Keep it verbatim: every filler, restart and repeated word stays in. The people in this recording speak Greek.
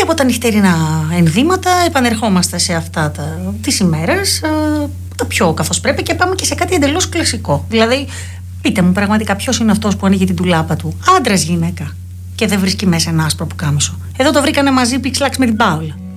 από τα νυχτερινά ενδύματα επανερχόμαστε σε αυτά τα, τις ημέρες, τα πιο καθώς πρέπει, και πάμε και σε κάτι εντελώς κλασικό. Δηλαδή, πείτε μου πραγματικά ποιος είναι αυτός που ανοίγει την τουλάπα του, άντρας γυναίκα, και δεν βρίσκει μέσα ένα άσπρο πουκάμισο? Εδώ το βρήκανε μαζί Πιξλάξ με την Πάολα.